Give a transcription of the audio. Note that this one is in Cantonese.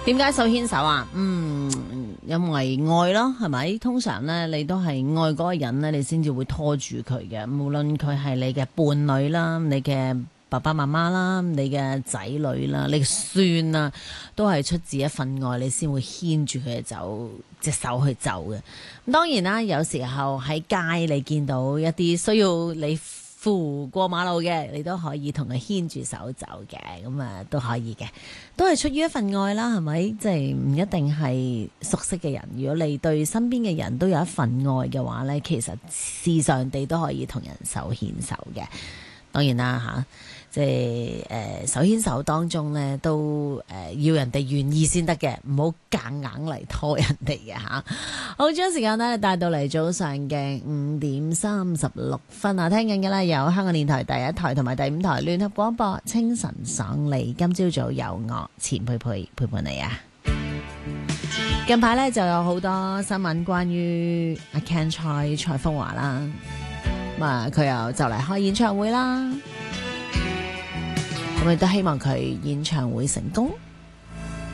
點解手牽手啊？因為愛咯，係咪？通常咧，你都係愛嗰個人咧，你先至會拖住佢嘅。無論佢係你嘅伴侶啦，你嘅爸爸媽媽啦，你嘅仔女啦，你嘅孫啦，都係出自一份愛，你先會牽住佢隻手去走嘅。咁當然啦，有時候喺街你見到一啲需要你扶過馬路嘅，你都可以同佢牽住手走嘅，咁啊都可以嘅，都係出於一份愛啦，係咪？即係唔一定係熟悉嘅人，如果你對身邊嘅人都有一份愛嘅話呢，其實時常地都可以同人手牽手嘅。當然啦吓，即係手牽手當中呢，都要人哋願意先得嘅，唔好夾硬嚟拖人哋嘅吓。好，將時間呢帶到嚟早上嘅5:36啊，聽緊嘅呢有香港電台第一台同埋第5台聯合廣播清晨爽利，今朝早有我錢佩佩陪伴你啊。近排呢就有好多新聞關於阿 Ken 蔡楓華啦。佢又就嚟開演唱會啦，咁亦都希望佢演唱會成功。